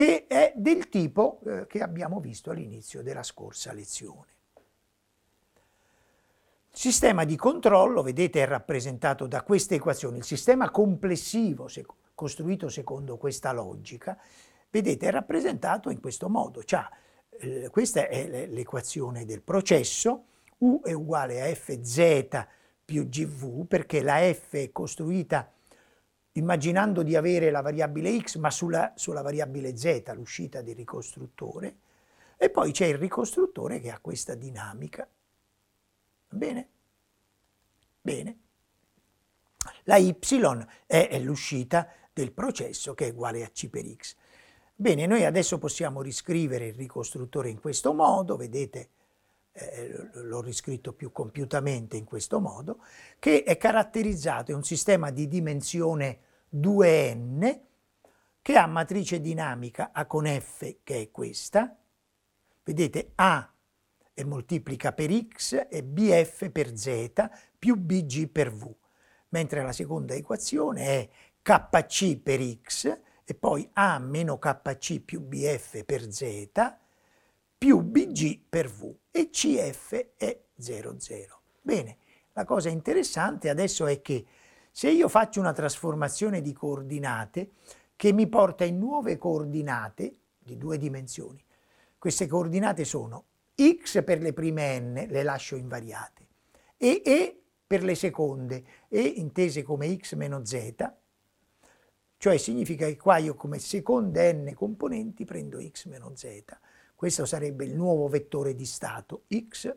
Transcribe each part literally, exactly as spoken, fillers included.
che è del tipo eh, che abbiamo visto all'inizio della scorsa lezione. Il sistema di controllo, vedete, è rappresentato da queste equazioni. Il sistema complessivo, se costruito secondo questa logica, vedete, è rappresentato in questo modo. Cioè, eh, questa è l'equazione del processo, U è uguale a Fz più Gv, perché la F è costruita immaginando di avere la variabile x, ma sulla, sulla variabile z, l'uscita del ricostruttore, e poi c'è il ricostruttore che ha questa dinamica. Va bene? Bene. La y è, è l'uscita del processo che è uguale a c per x. Bene, noi adesso possiamo riscrivere il ricostruttore in questo modo, vedete, eh, l'ho riscritto più compiutamente in questo modo, che è caratterizzato, è un sistema di dimensione due n che ha matrice dinamica A con F, che è questa, vedete A e moltiplica per x e B F per z più B G per V, mentre la seconda equazione è K C per x e poi A meno K C più B F per z più B G per V e C F è zero, zero. Bene, la cosa interessante adesso è che se io faccio una trasformazione di coordinate che mi porta in nuove coordinate di due dimensioni, queste coordinate sono x per le prime n, le lascio invariate, e e per le seconde, e intese come x meno z, cioè significa che qua io come seconde n componenti prendo x meno z. Questo sarebbe il nuovo vettore di stato x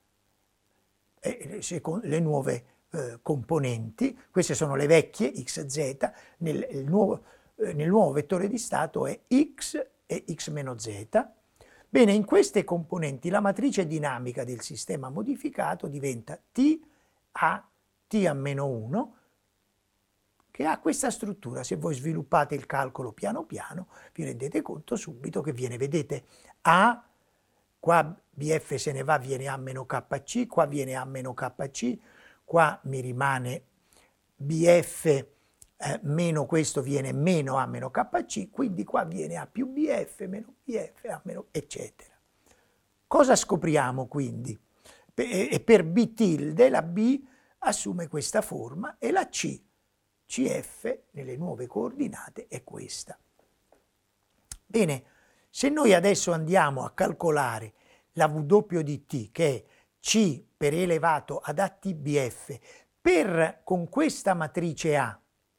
e le, le nuove eh, componenti, queste sono le vecchie x, z, nel, il nuovo, eh, nel nuovo vettore di stato è x e x meno z. Bene, in queste componenti la matrice dinamica del sistema modificato diventa t a t a meno uno, che ha questa struttura. Se voi sviluppate il calcolo piano piano vi rendete conto subito che viene, vedete, A, qua B F se ne va, viene A meno K C, qua viene A meno K C, qua mi rimane B F eh, meno questo viene meno A meno K C, quindi qua viene A più B F meno B F, A meno eccetera. Cosa scopriamo quindi? E per B tilde la B assume questa forma e la C, C F nelle nuove coordinate è questa. Bene, se noi adesso andiamo a calcolare la W di t, che è C per E elevato ad A T B F, per, con questa matrice A,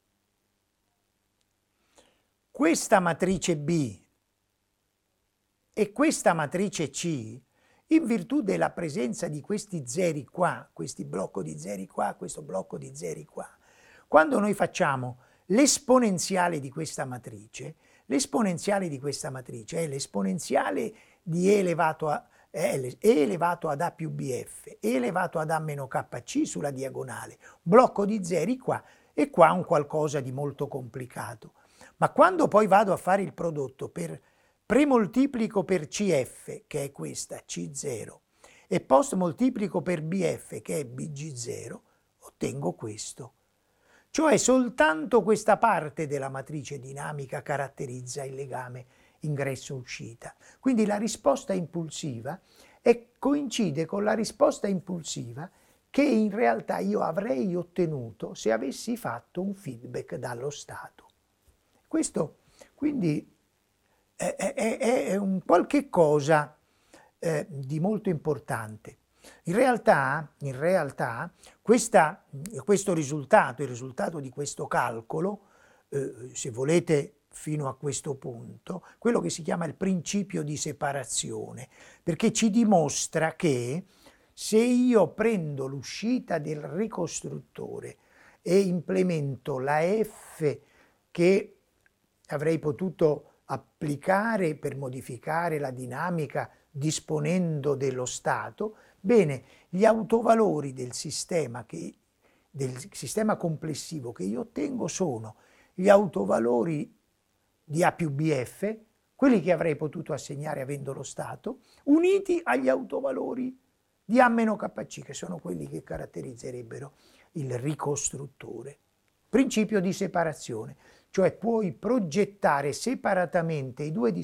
questa matrice B e questa matrice C, in virtù della presenza di questi zeri qua, questi blocco di zeri qua, questo blocco di zeri qua, quando noi facciamo l'esponenziale di questa matrice, l'esponenziale di questa matrice è l'esponenziale di E elevato a L, E elevato ad A più B F, E elevato ad A meno K C sulla diagonale, blocco di zeri qua e qua un qualcosa di molto complicato. Ma quando poi vado a fare il prodotto per premoltiplico per C F, che è questa, C zero, e post moltiplico per B F, che è B G zero, ottengo questo. Cioè soltanto questa parte della matrice dinamica caratterizza il legame ingresso-uscita. Quindi la risposta impulsiva è, coincide con la risposta impulsiva che in realtà io avrei ottenuto se avessi fatto un feedback dallo stato. Questo quindi è, è, è un qualche cosa eh, di molto importante. In realtà, in realtà questa, questo risultato, il risultato di questo calcolo, eh, se volete fino a questo punto, quello che si chiama il principio di separazione, perché ci dimostra che se io prendo l'uscita del ricostruttore e implemento la F che avrei potuto applicare per modificare la dinamica disponendo dello stato, bene, gli autovalori del sistema, che, del sistema complessivo che io ottengo sono gli autovalori di A più B F, quelli che avrei potuto assegnare avendo lo stato, uniti agli autovalori di A meno K C, che sono quelli che caratterizzerebbero il ricostruttore. Principio di separazione. cioè puoi progettare separatamente i due